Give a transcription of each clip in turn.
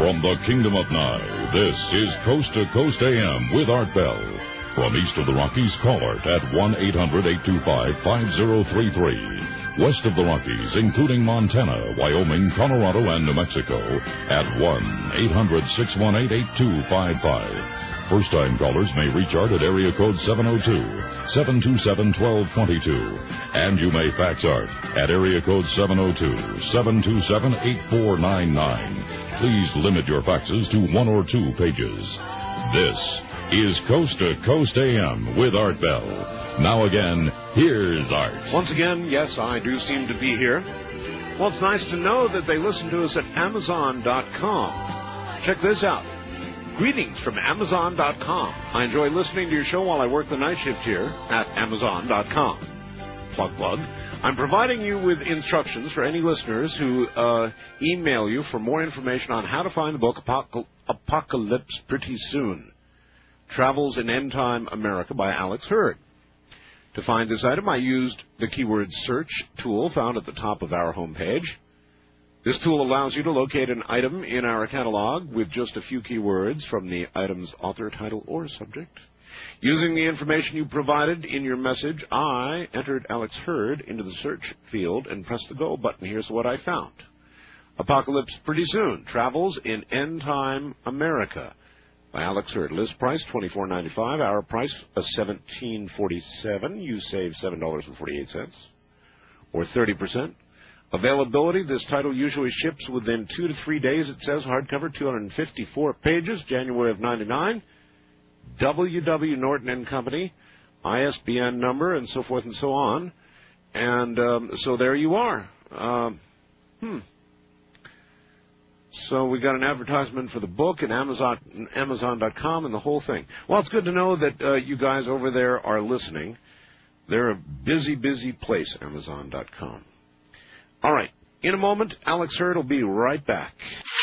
From the Kingdom of Nye, this is Coast to Coast AM with Art Bell. From east of the Rockies, call Art at 1-800-825-5033. West of the Rockies, including Montana, Wyoming, Colorado, and New Mexico, at 1-800-618-8255. First-time callers may reach Art at area code 702-727-1222. And you may fax Art at area code 702-727-8499. Please limit your faxes to 1 or 2 pages. This is Coast to Coast AM with Art Bell. Now again, here's Art. Once again, yes, I do seem to be here. Well, it's nice to know that they listen to us at Amazon.com. Check this out. Greetings from Amazon.com. I enjoy listening to your show while I work the night shift here at Amazon.com. Plug, plug. I'm providing you with instructions for any listeners who email you for more information on how to find the book Apocalypse Pretty Soon. Travels in End Time America by Alex Hurd. To find this item, I used the keyword search tool found at the top of our homepage. This tool allows you to locate an item in our catalog with just a few keywords from the item's author, title, or subject. Using the information you provided in your message, I entered Alex Hurd into the search field and pressed the Go button. Here's what I found. Apocalypse Pretty Soon, Travels in End Time America by Alex Hurd. List price, $24.95. Our price, $17.47. You save $7.48, or 30%. Availability, this title usually ships within 2 to 3 days. It says hardcover, 254 pages, January of 99. W.W. Norton and Company, ISBN number, and so forth and so on. And so there you are. So we got an advertisement for the book at Amazon.com and the whole thing. Well, it's good to know that you guys over there are listening. They're a busy, busy place, Amazon.com. All right. In a moment, Alex Hurd will be right back.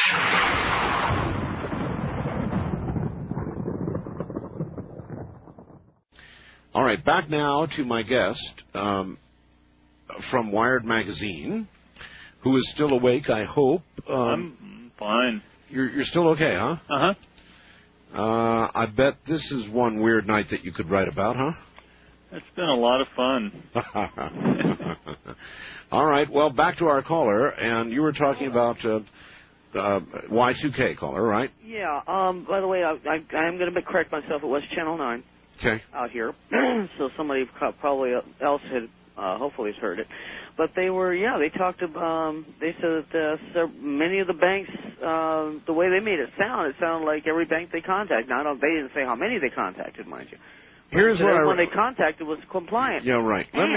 All right. Back now to my guest from Wired Magazine, who is still awake, I hope. I'm fine. You're still okay, huh? Uh-huh. I bet this is one weird night that you could write about, huh? It's been a lot of fun. All right. Well, back to our caller, and you were talking about Y2K caller, right? Yeah. By the way, I am going to correct myself. It was Channel 9. Okay. Out here. So somebody probably else had hopefully has heard it. But they were, they talked about, they said that many of the banks, the way they made it sounded like every bank they contacted. Now, they didn't say how many they contacted, mind you. Here's what everyone they contacted was compliant. Yeah, right. Let me